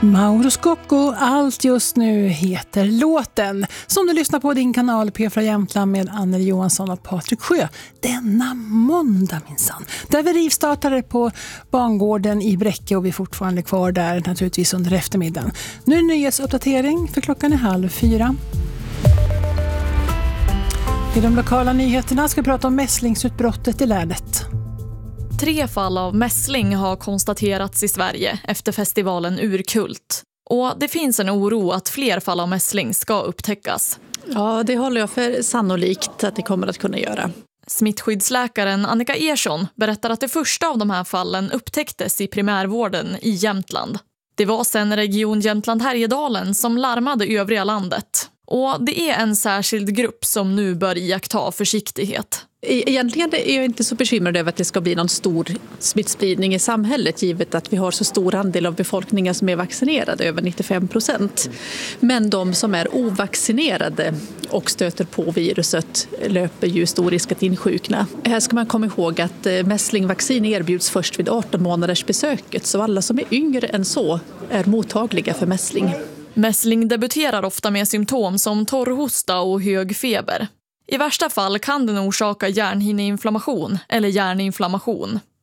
Mauro Scocco, allt just nu heter låten som du lyssnar på din kanal P4 Jämtland med Anneli Johansson och Patrik Sjö denna måndag minsann. Där vi rivstartade på bangården i Bräcke och vi är fortfarande kvar där naturligtvis under eftermiddagen. Nu är nyhetsuppdatering för klockan är 3:30. I de lokala nyheterna ska vi prata om mässlingsutbrottet i länet. 3 fall av mässling har konstaterats i Sverige efter festivalen Urkult. Och det finns en oro att fler fall av mässling ska upptäckas. Ja, det håller jag för sannolikt att det kommer att kunna göra. Smittskyddsläkaren Annika Ersson berättar att det första av de här fallen upptäcktes i primärvården i Jämtland. Det var sedan Region Jämtland-Härjedalen som larmade övriga landet. Och det är en särskild grupp som nu bör iaktta försiktighet. Egentligen är jag inte så bekymrad över att det ska bli någon stor smittspridning i samhället givet att vi har så stor andel av befolkningen som är vaccinerade, över 95%. Men de som är ovaccinerade och stöter på viruset löper ju stor risk att insjukna. Här ska man komma ihåg att mässlingvaccin erbjuds först vid 18 månaders besöket, så alla som är yngre än så är mottagliga för mässling. Mässling debuterar ofta med symptom som torrhosta och hög feber. I värsta fall kan den orsaka hjärnhinneinflammation eller hjärninflammation.